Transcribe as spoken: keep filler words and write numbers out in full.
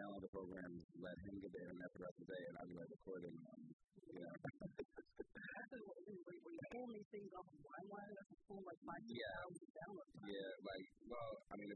download the program, let him get the internet the rest of the day, and I'll be like recording. Um, you know. Actually, when you pull these things off of LimeWire, that's a full like five yeah. thousand downloads. Yeah, like well, I mean, if